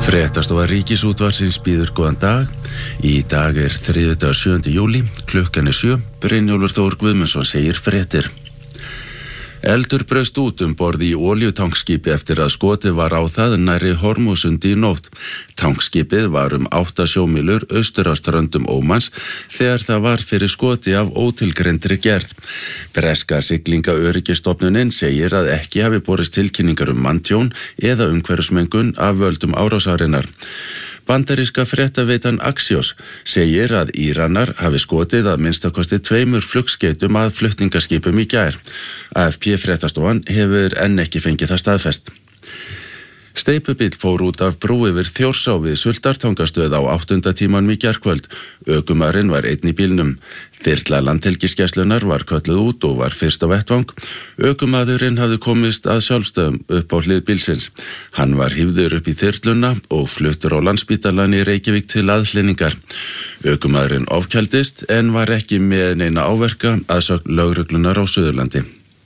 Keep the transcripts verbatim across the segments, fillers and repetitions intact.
Fréttastofa Ríkisútvarpsins býður góðan dag. Í dag er þriðjudagur sjöunda júlí, klukkan er sjö. Brynjólfur Þór Guðmundsson segir fréttir. Eldur braust út um borð í olíutankskipi eftir að skotið var á það nærri Hormúsundi í nótt. Tankskipið var um átta sjómílur austur á ströndum Ómans þegar það var fyrir skoti af ótilgreindri gerð. Breska siglingaöryggistofnunin segir að ekki hafi borist tilkynningar um manntjón eða umhverfismengun af völdum árásarinnar. Bandaríska fréttaveitan Axios segir að Íranar hafi skotið að minnstakosti tveimur flugskeytum að flutningaskipum í gær. A F P fréttastofan hefur enn ekki fengið það staðfest. Steypubíll fór út af brú yfir Þjórsá við Sultartangastöð á áttunda tímanum í gærkvöld. Ökumaðurinn var einn í bílnum. Þyrla Landhelgisgæslunnar var kölluð út og var fyrst á vettvang. Ökumaðurinn hafði komist að sjálfstöðum upp á hlið bílsins. Hann var hífður upp í þyrluna og fluttur á Landspítalann í Reykjavík til aðhlynningar. Ökumaðurinn ofkældist en var ekki með neina áverka að sögn lögreglunar á Suðurlandi.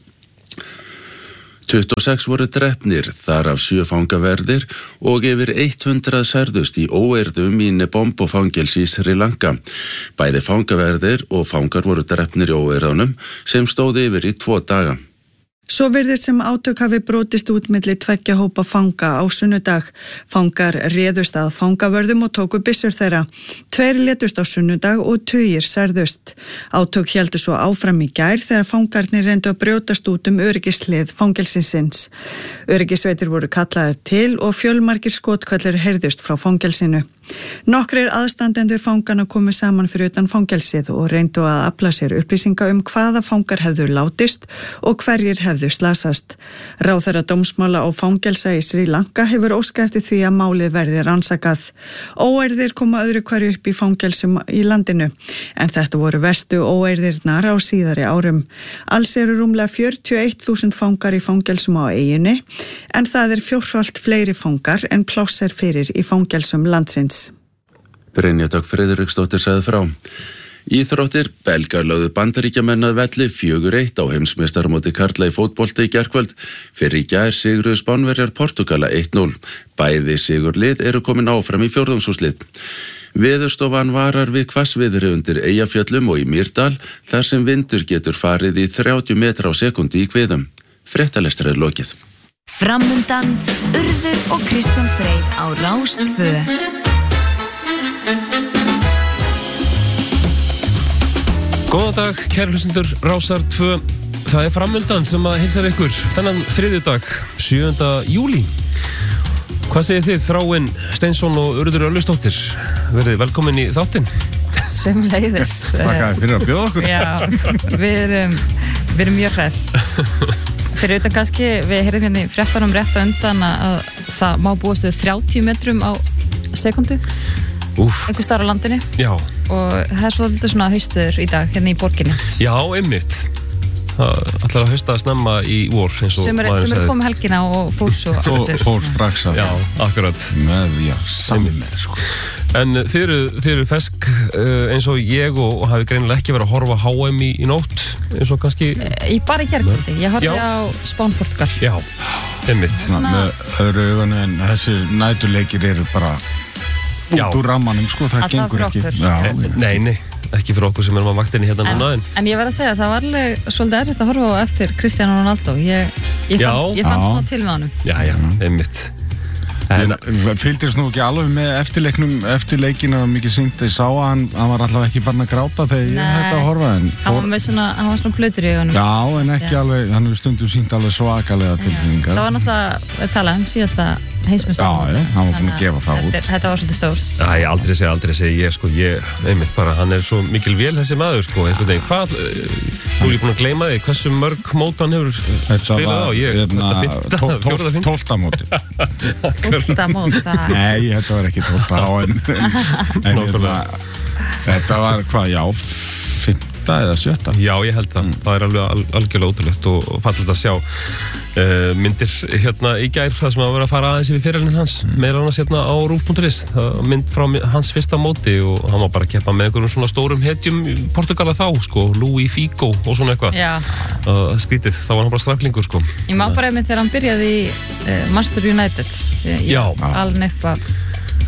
tuttugu og sex voru drepnir, þar af sjö fangaverðir og yfir hundrað særðust í óeirðum í Nebombo fangelsi í Sri Lanka. Bæði fangaverðir og fangar voru drepnir í óeirðunum sem stóði yfir í tvo daga. Svo virðist sem átök hafi brotist út milli tveggja hópa fanga á sunnudag. Fangar réðust að fangavörðum og tóku byssur þeirra. Tveir létust á sunnudag og tugir særðust. Átök héldu svo áfram í gær þegar fangarnir reyndu að brjótast út um öryggislið fangelsisins. Öryggisveitir voru kallaðir til og fjölmargir skotkvellur heyrðust frá fangelsinu. Nokkrir aðstandendur fangana komu saman fyrir utan fangelsið og reyndu að afla sér upplýsinga um hvaða fangar hefðu látist og hverjir hefðu slasast. Ráðherra dómsmála og fangelsa í Sri Lanka hefur óskað eftir því að málið verði rannsakað. Óeirðir koma öðru hverju upp í fangelsum í landinu, en þetta voru verstu óeirðirnar á síðari árum. Alls eru rúmlega fjörutíu og eitt þúsund fangar í fangelsum á eyjunni, en það er fjórfalt fleiri fangar en pláss er fyrir í fangelsum landsins. Brynja Dögg Friðriksdóttir sagði frá. Íþróttir, Belgar lögðu Bandaríkjamenn að velli fjögur eitt á heimsmeistaramóti karla í fótbolta í gærkvöld. Fyrir í gær sigruðu Spánverjar Portúgala eitt núll. Bæði sigurlið eru komin áfram í fjórðungsúrslit. Veðurstofan varar við hvassviðri undir Eyjafjöllum og í Mýrdal þar sem vindur getur farið í þrjátíu metra á sekundi í kviðum. Fréttalestur er lokið. Framundan, Urður og Kristján Freyr á Rás tvö. Góðan dag, kæru hlustendur Rásar tvö. Það er framundan sem að heilsar ykkur þennan þriðjudag, sjöunda júlí. Hvað segir þið, Þráinn Steinsson og Urður Örlygsdóttir? Verið velkomin í þáttinn. Sömuleiðis. Þakkaði fyrir að bjóða okkur. Já, við erum, við erum mjög hress. Fyrir utan kannski, við heyrðum hérna í fréttunum rétt á undan að það má búast við þrjátíu metrum á sekundu. Úf. Einhvers staðar á landinu. Já. Og það er svolítið svona haustur í dag hérna í borginni. Já, einmitt. Það ætlar að hausta að snemma í vor eins og Sumir, maður sumir sagði. komið helgina og fór svo Fór, fór strax að Já, akkurat. með, já, saman sko. En þið eru, þið eru fesk uh, eins og ég og, og hafi greinilega ekki verið að horfa H M í, í nótt eins og kannski Ég bara í gærkvöldi, ég horfði Já. á Spán Portugal. Já, einmitt. Svona, með öðru augunni en þessi nætuleikir eru bara Já. út úr rammanum sko, það Alla gengur fyrir ekki okkur. já, já. Nei, nei, ekki fyrir okkur sem erum á vaktinni hérna En, núna en en ég verð að segja að það var alveg svolítið erfitt að horfa á eftir Cristiano Ronaldo. Ég, ég Já. fann, ég fann Já. smá til með honum. Já, já, einmitt. En, Ég fylgdist nú ekki alveg með eftirleiknum eftir leikinu og mikið sýnt ég sá að hann, hann var allavega ekki farin að gráta þegar ég Nei. hætti að horfa en Hann var með svona, hann var svona blautur í augunum. já, en ekki Já. alveg, hann hefur stundum sýnt alveg svakalega tilfinningar. Það var náttúrulega að tala um síðasta heimsmeistarmót. Já, já, hann var búinn að gefa það út. Þetta, þetta var svolítið stórt. Æ, aldrei segja, aldrei segja ég, sko, ég, einmitt bara, hann er svo mikil vel þessi maður, sko, einhvern veginn, hvað, þú er ég búin að gleyma því, hversu mörg mót hann hefur spilað á, ég, hérna, þetta tó- fymta, tó- fjórða fymta. tólfta móti. Tólfta mót, það. Nei, þetta var ekki tólfta á en, en, en hérna, þetta var hvað, já, fymta eða sjötta. Já, ég held að það er alveg al- algjörlega ótrúlegt og, og fallegt að sjá uh, myndir hérna í gær það sem að vera að fara aðeins yfir fyrirlinn hans meðal annars hérna á rúf punktur is mynd frá mi- hans fyrsta móti og hann var bara að keppa með einhverjum svona stórum hetjum í Portugala þá, sko, Luís Figo og svona eitthvað Já, uh, skrítið, þá var hann bara straflingur, sko ég má bara einmitt þegar hann byrjaði í uh, Manchester United. Ég, Já. alveg upp að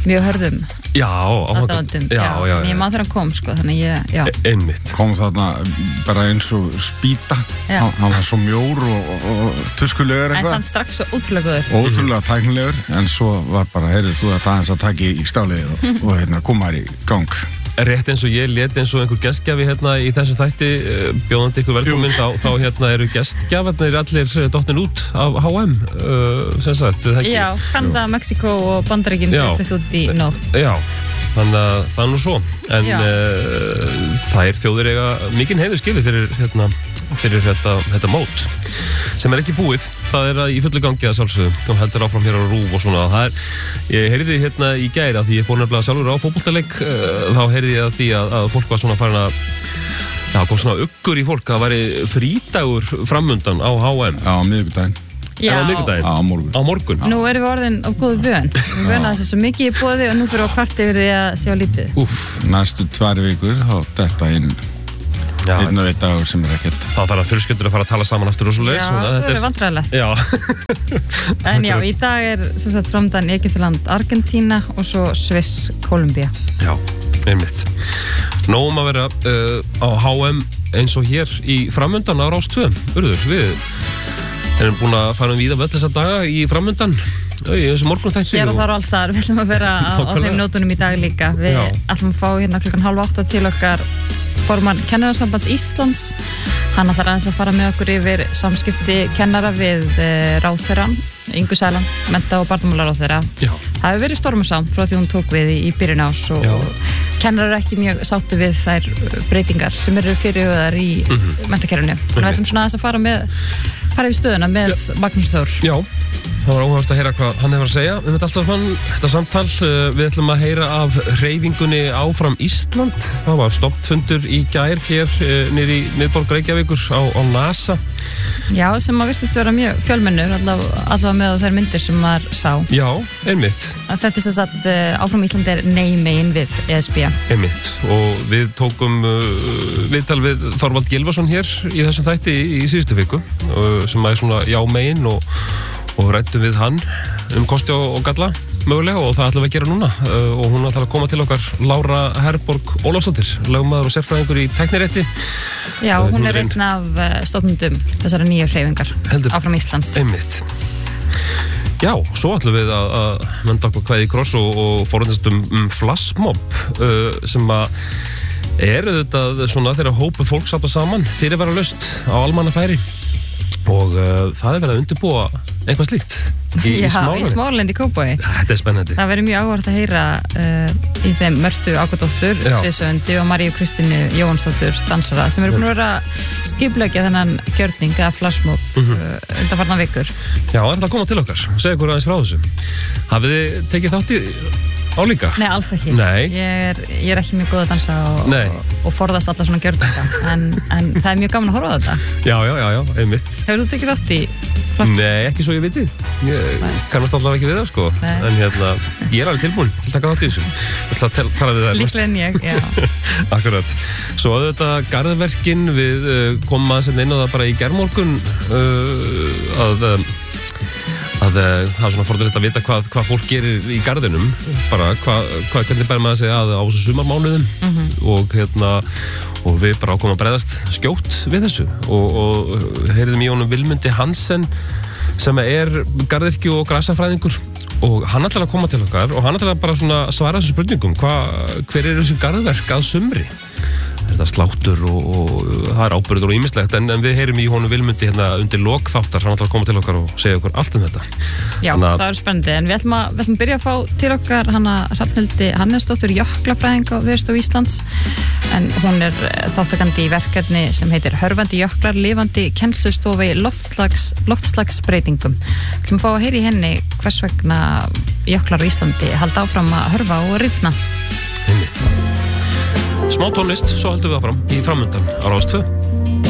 mjög hörðum Já, áhengum Já, já, já Ég maður þegar hann kom, sko, þannig ég, já e Einmitt Kom þarna bara eins og spýta Hann, hann var svo mjór og, og, og tuskulegur eitthvað En hann strax svo ótrúlega góður Ótrúlega tæknilegur, en svo var bara, heyrðu, þú þetta aðeins að taka í stálið og, og hérna, koma þær í gang Rétt eins og ég lét eins og einhver gestgjafi hérna í þessum þætti bjóðandi ykkur velkomin þá, þá hérna eru gestgjafarnir allir dottin út af H M uh, sem sagt, það ekki? Já, Kanada, Mexiko og Bandaríkin þetta út í nótt Já, þannig að það er nú svo en uh, þær þjóðir eiga mikinn heiður skilið fyrir hérna fyrir þetta, þetta mót sem er ekki búið, það er að í fullu gangi að sjálfsögðu og heldur áfram hér á RÚV og svona það er, ég heyrði hérna í gær að því ég fór nefnilega sjálfur á fótboltaleik uh, þá heyrði ég að því að, að fólk var svona farin að já, kom svona uggur í fólk að væri frídagur framundan á H M Já, á miðvikudaginn Já, á miðvikudaginn á morgun. Á morgun Nú erum við orðin á góðu vön Við vöna þessu svo mikið í boði og nú fyrir á kvart yfir því að sjá lítið Úff, næstu tvær vikur þá þetta inn Já, einn og einn dagur sem er ekkert þá þarf að fjölskyldur að fara að tala saman aftur og svo leið Já, það er vandræðilegt Já En já, í dag er sem sagt framdann Egyptaland, Argentína og svo Sviss, Kólumbía Já, einmitt Nóum að vera uh, á H M eins og hér í framöndan á Rás tvö Urður, við erum búin að fara um víða völl þessa daga í framöndan í þessu morgun þætti Hér og þar og alls staðar, við ætlum að vera á, á þeim nótunum í dag líka Við Já. ætlum að fá hérna klukkan hálf átta til okkar formann Kennarasambands Íslands hann ætlar aðeins að fara með okkur yfir samskipti kennara við uh, ráðherrann Ingu Sæland, mennta- og barnamálaráðherra Það hefur verið stormusamt frá því hún tók við í, í byrjun árs og Já. kennarar ekki mjög sáttu við þær breytingar sem eru fyrirhugaðar í mm -hmm. menntakerfinu Þannig að við ætlum svona aðeins að fara með fara yfir stöðuna með Já. Magnús Þór Já, það var óhægt að heyra hvað hann hefur að segja um þetta alltaf mann, þetta samtal við ætlum að heyra af hreyfingunni Áfram Ísland, það var stofnfundur í gær hér nýri í miðborg Reykjavíkur á, á NASA Já, sem að virtist vera mjög fjölmennur allavega, allavega með þær myndir sem maður sá Já, einmitt að Þetta er sem sagt Áfram Ísland er nei megin við E S B Einmitt, og við tókum uh, viðtal við Þorvald Gylfason hér í þessum þætti í, í síðustu viku uh, sem er svona já megin og, og rættum við hann um kosti og, og galla mögulega og það ætlum við að gera núna uh, og hún ætlar að koma til okkar Lára Herborg Ólafsdóttir, lögmaður og sérfræðingur í tæknirétti Já, hún er einn af stofnendum þessara nýju hreyfingar Áfram Ísland Einmitt Já, svo ætlum við að, að menda okkur kveði í kross og, og fórhundast um, um flashmob uh, sem að er auðvitað svona þegar hópu fólk sappa saman fyrirvara laust á almannafæri og uh, það er verið að undirbúa eitthvað slíkt í, Já, í Smáralind. í Smáralind í Kópavogi. Þetta er spennandi. Það verður mjög áhugavert að heyra uh, í þeim Mörtu Ákadóttur, Sviðsöndi og Maríu Kristínu Jóhansdóttur dansara sem eru búin að vera skipleggja þennan gjörning eða flashmob mm -hmm. uh, undanfarnar vikur. Já, það er að koma til okkar og segja ykkur aðeins frá þessu. Hafið þið tekið þátt í álíka? Nei, alls ekki. Nei. Ég er, ég er ekki mjög góð að dansa og, og, og forðast alla svona gjörninga en, en það er mjög gaman að horfa á þetta. Já, já, já, já, einmitt. Hefur þú tekið þátt í? Nei, ekki svo ég viti. Ég Nei. kannast allavega ekki við það, sko. Nei. En hérna, ég er alveg tilbúin til að taka þátt í þessu. Ég ætla að tala við það. Líklega en ég, já. Akkurat. Svo að þetta garðverkin, við uh, komum aðeins inn á það bara í gærmorgun uh, að... Uh, að það er svona forðulegt að vita hvað, hvað fólk gerir í garðinum bara hvað, hvað hvernig bæri maður að segja að á þessu sumarmánuðum mm -hmm. og hérna og við bara ákomum að bregðast skjótt við þessu og, og heyrðum í honum Vilmundi Hansen sem er garðyrkju og grasafræðingur og hann ætlar að koma til okkar og hann ætlar að bara svona svara þessu spurningum Hva, hver er þessu garðverk að sumri þetta sláttur og, og það er ábyrður og ýmislegt en, en við heyrum í honum Vilmundi hérna undir lok þáttar, hann ætlar að koma til okkar og segja okkur allt um þetta. Já, Hanna, það er spennandi en við ætlum að, við ætlum að byrja að fá til okkar hana Hrafnhildi Hannesdóttur jöklafræðing á Veðurstofu Íslands en hún er þáttakandi í verkefni sem heitir Hörfandi jöklar, lifandi kennslustofa í loftslags, loftslagsbreytingum. Við ætlum að fá að heyra í henni hvers vegna jöklar á Íslandi halda áfram að hörfa og rifna. Einmitt. Smá tónlist, svo heldum við áfram í framöndan á Rás tvö.